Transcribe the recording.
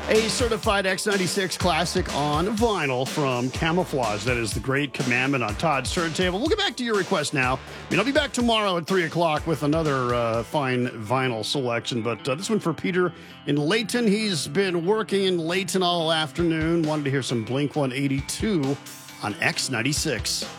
A certified X96 classic on vinyl from Camouflage. That is The Great Commandment on Todd's Turntable. We'll get back to your request now. I'll be back tomorrow at 3 o'clock with another fine vinyl selection. But this one for Peter in Layton. He's been working in Layton all afternoon. Wanted to hear some Blink-182 on X96.